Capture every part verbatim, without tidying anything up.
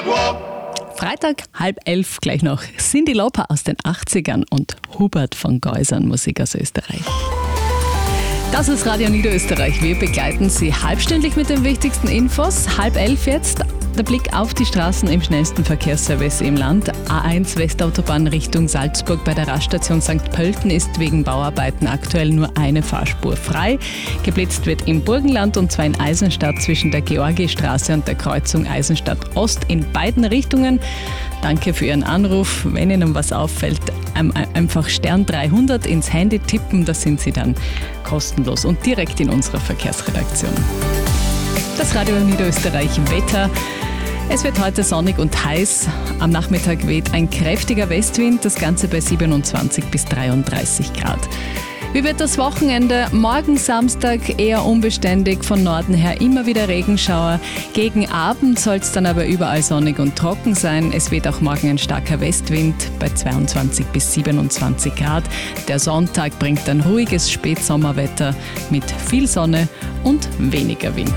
Freitag, halb elf, gleich noch Cyndi Lauper aus den achtzigern und Hubert von Geusern, Musik aus Österreich. Das ist Radio Niederösterreich. Wir begleiten Sie halbstündlich mit den wichtigsten Infos. Halb elf jetzt. Der Blick auf die Straßen im schnellsten Verkehrsservice im Land. A eins Westautobahn Richtung Salzburg bei der Raststation Sankt Pölten ist wegen Bauarbeiten aktuell nur eine Fahrspur frei. Geblitzt wird im Burgenland und zwar in Eisenstadt zwischen der Georgiestraße und der Kreuzung Eisenstadt Ost in beiden Richtungen. Danke für Ihren Anruf. Wenn Ihnen was auffällt, einfach Stern dreihundert ins Handy tippen, da sind Sie dann kostenlos und direkt in unserer Verkehrsredaktion. Das Radio Niederösterreich Wetter. Es wird heute sonnig und heiß. Am Nachmittag weht ein kräftiger Westwind, das Ganze bei siebenundzwanzig bis dreiunddreißig Grad. Wie wird das Wochenende? Morgen Samstag eher unbeständig, von Norden her immer wieder Regenschauer. Gegen Abend soll es dann aber überall sonnig und trocken sein. Es weht auch morgen ein starker Westwind bei zweiundzwanzig bis siebenundzwanzig Grad. Der Sonntag bringt ein ruhiges Spätsommerwetter mit viel Sonne und weniger Wind.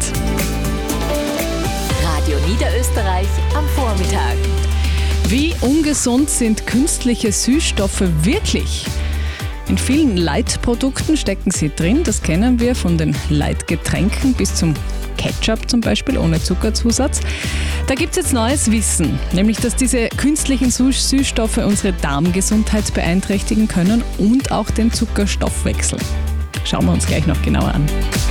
Radio Niederösterreich am Vormittag. Wie ungesund sind künstliche Süßstoffe wirklich? In vielen Light-Produkten stecken sie drin, das kennen wir von den Light-Getränken bis zum Ketchup zum Beispiel, ohne Zuckerzusatz. Da gibt es jetzt neues Wissen, nämlich dass diese künstlichen Süßstoffe unsere Darmgesundheit beeinträchtigen können und auch den Zuckerstoffwechsel. Schauen wir uns gleich noch genauer an.